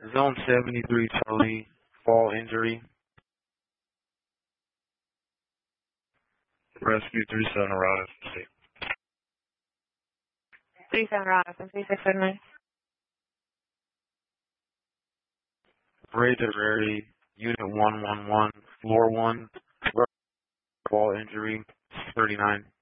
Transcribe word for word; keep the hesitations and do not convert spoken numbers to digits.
Zone seventy-three, Charlie, fall injury. Rescue three seven, Rod. three seven Rod, three six seven nine. Rated Rary, Unit one one one, Floor one, fall injury, thirty-nine.